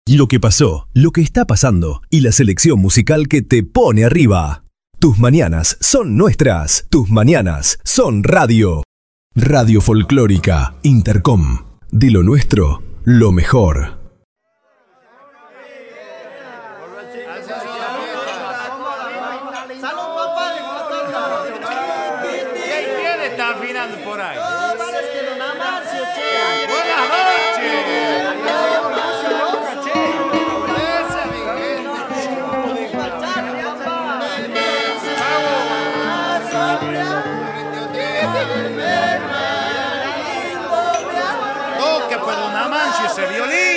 Lo que pasó, lo que está pasando y la selección musical que te pone arriba. Tus mañanas son nuestras. Tus mañanas son radio. Radio Folclórica Intercom. De lo nuestro, lo mejor. ¿Quién está afinando por ahí? Toque, pues, don Amancio, ese violín.